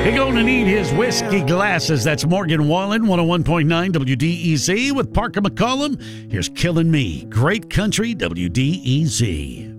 He gonna need his whiskey glasses. That's Morgan Wallen, 101.9 WDEZ with Parker McCollum. Here's Killing Me, Great Country WDEZ.